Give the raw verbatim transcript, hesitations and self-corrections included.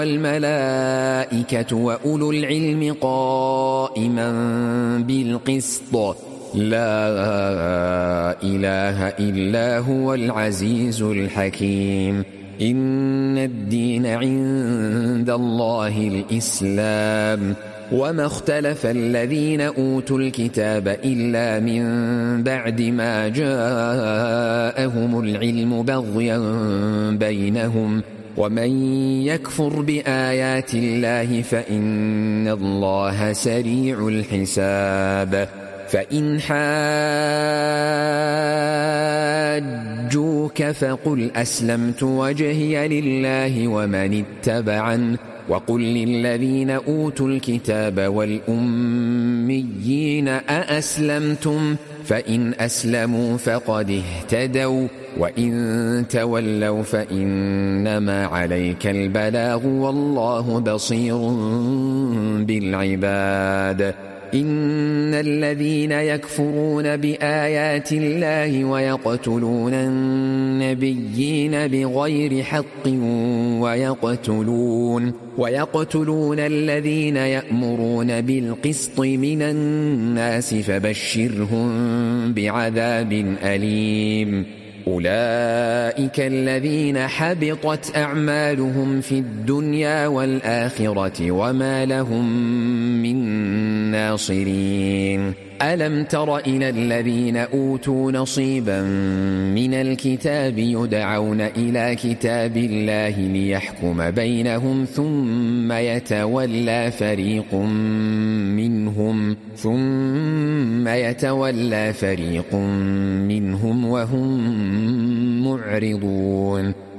والملائكة وأولو العلم قائما بالقسط لا إله إلا هو العزيز الحكيم إن الدين عند الله الإسلام وما اختلف الذين أوتوا الكتاب إلا من بعد ما جاءهم العلم بغيا بينهم ومن يكفر بآيات الله فإن الله سريع الحساب فإن حاجوك فقل أسلمت وجهي لله ومن اتبعن وقل للذين أوتوا الكتاب والأميين أأسلمتم فإن أسلموا فقد اهتدوا وإن تولوا فإنما عليك البلاغ والله بصير بالعباد إن الذين يكفرون بآيات الله ويقتلون النبيين بغير حق ويقتلون ويقتلون الذين يأمرون بالقسط من الناس فبشرهم بعذاب أليم أولئك الذين حبطت أعمالهم في الدنيا والآخرة وما لهم من ناصرين ألم تر إلى الذين أوتوا نصيبا من الكتاب يدعون إلى كتاب الله ليحكم بينهم ثم يتولى فريق منهم ثم يتولى فريق منهم وهم معرضون